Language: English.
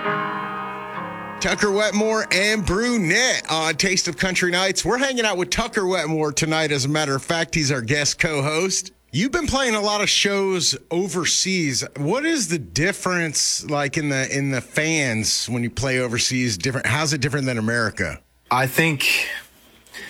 Tucker Wetmore and Brunette on Taste of Country Nights. We're hanging out with Tucker Wetmore tonight. As a matter of fact, he's our guest co-host. You've been playing a lot of shows overseas. What is the difference like in the fans when you play overseas? How's it different than America? I think